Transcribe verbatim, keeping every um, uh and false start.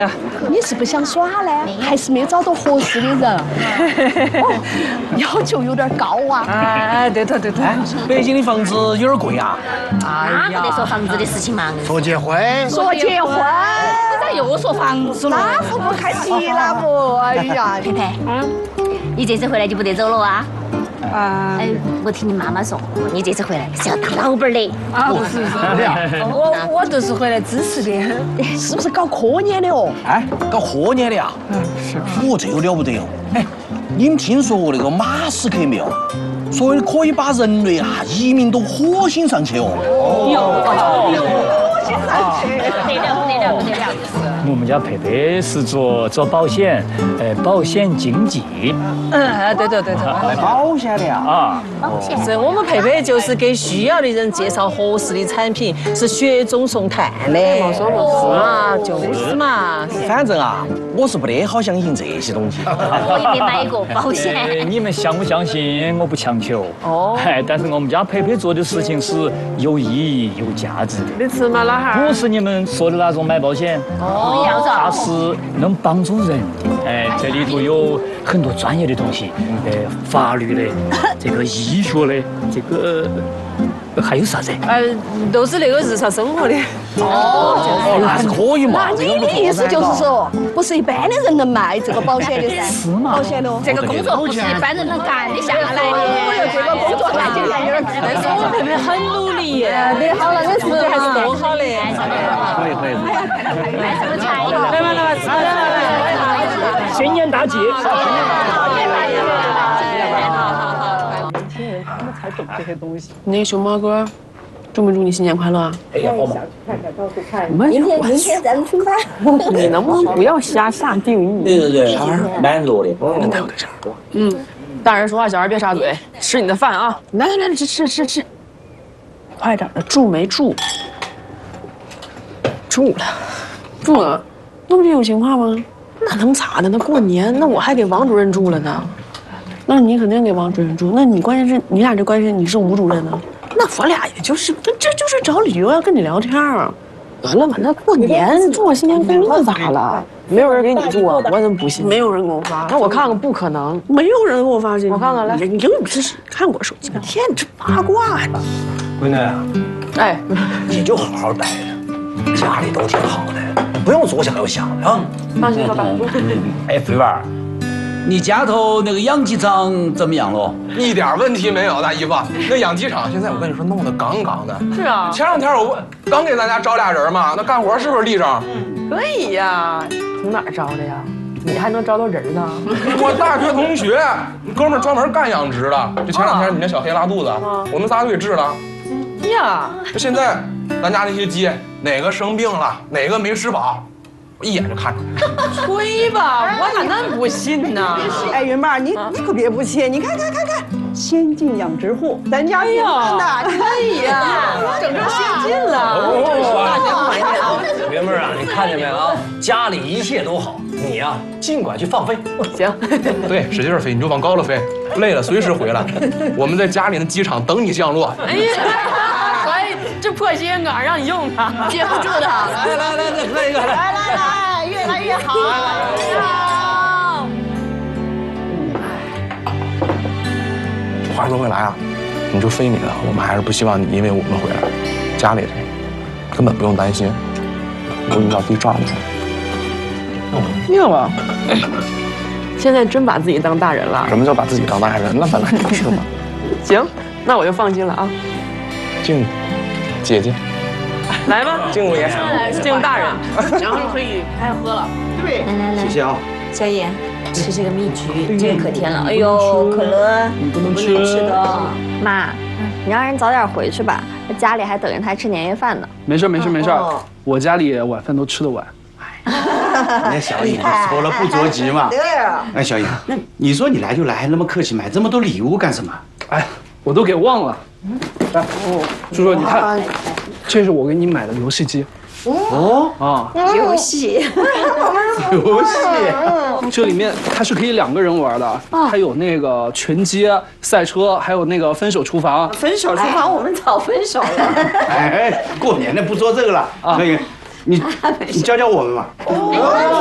你是不想耍呢，还是没找到合适的人？哦，要求有点高啊！ 哎，对头对头。 北京的房子有点贵啊。 哪个得说房子的事情嘛？ 说结婚， 说结婚， 你咋又说房子了？ 那是不开心了不？哎呀， 佩佩，嗯，你这次回来就不得走了啊？ 啊， 哎，我听你妈妈说，你这次回来是要当老板的。 啊，不是是这样，我我就是回来支持的，是不是搞科研的哦？ 哎，搞科研的啊？嗯，是。哦，这个了不得哦！哎，你们听说过那个马斯克没有？说的可以把人类啊移民到火星上去哦。 有有火星上去， 不得了不得了不得了！ 我们家佩佩是做做保险，呃，保险经纪。 嗯，对对对对。 卖保险的啊？ 啊， 保险。 是我们佩佩就是给需要的人介绍合适的产品，是雪中送炭的。没说没说啊，就是嘛。 反正啊，我是不得好相信这些东西。 我也没买过保险。 呃你们相不相信？我不强求。哦。哎，但是我们家佩佩做的事情是有意义、有价值的。 你吃嘛，老汉儿？ 不是你们说的那种买保险。 哦。 它是能帮助人，哎，这里头有很多专业的东西，呃，法律的，这个医学的，这个还有啥子？ 呃，都是那个日常生活的。 哦，那是可以嘛。 那你的意思就是说，不是一般的人能卖这个保险的噻？保险的哦， 这个工作不是一般人能干得下来的。 哎呦，这个工作环境有点。 但是我佩佩很努力，对，好了，那是还是多好的。 可以可以。 买什么菜？ 来来来，来来来， 新年大吉！ 那个熊猫哥，祝没祝你新年快乐啊？ 哎呀，好嘛。 明天明天咱们出发。 你能不能不要瞎下定义？ 对对对，小孩蛮弱的。 能带我对象。嗯，大人说话，小孩别插嘴。吃你的饭啊！来来来，吃吃吃吃。快点的，住没住？住了，住了。那不就有情况吗？那能咋的？那过年，那我还给王主任住了呢。那你肯定给王主任住。那你关键是你俩这关系，你是吴主任呢。那我俩也就是，这这就是找理由要跟你聊天儿。完了完了，过年做新年功课咋了？没有人给你住啊？我怎么不信？没有人给我发。那我看看，不可能，没有人给我发信息。我看看来，你又不是看我手机，天，你这八卦呀！ 闺女， 哎， 你就好好待着，家里都挺好的，不用左想右想的啊。 放心，爸爸。 哎，肥娃儿，你家头那个养鸡场怎么样了？ 一点问题没有，大姨夫。那养鸡场现在我跟你说弄得杠杠的。 是啊。 前两天我刚给咱家招俩人嘛，那干活是不是立正？ 可以呀，从哪儿招的呀？你还能招到人呢？ 我大学同学，哥们儿专门干养殖的。就前两天你那小黑拉肚子，我们仨都给治了。 呀， 现在咱家那些鸡哪个生病了，哪个没吃饱，我一眼就看出来。 吹吧，我咋那不信呢？ 哎，云妹，你你可别不信，你看看看看，先进养殖户，咱家也看的， 可以呀，整成先进了。大家快点啊！ 云妹啊，你看见没啊？家里一切都好，你呀尽管去放飞。 行， 对，使劲飞，你就往高了飞，累了随时回来。我们在家里的机场等你降落。 哎呀，可以，这破心眼杆让你用它， 接不住的。 来来来，再喝一个，来来来来，越来越好，越来越好。 话说回来啊，你就飞你的，我们还是不希望你因为我们回来。家里根本不用担心，有你老弟照顾。 硬了，现在真把自己当大人了。 什么叫把自己当大人？那本来就是嘛。 行，那我就放心了啊。 静姐姐， 来吧， 静姑爷， 静大人，然后就可以开始喝了。 对， 来来来， 谢谢啊。 小野，吃这个蜜橘，这个可甜了。哎呦，可乐， 你不能不能吃的。 妈，你让人早点回去吧，家里还等着他吃年夜饭呢。 没事没事没事，我家里晚饭都吃得晚。 那小颖说了不着急嘛。 对呀。 哎，小颖，那你说你来就来，还那么客气，买这么多礼物干什么？ 哎，我都给忘了。来，叔叔你看，这是我给你买的游戏机。 哦啊， 游戏， 游戏， 这里面它是可以两个人玩的，还有那个拳击、赛车，还有那个分手厨房。 分手厨房，我们早分手了。 哎，过年的不做这个了。那个， 你你教教我们嘛。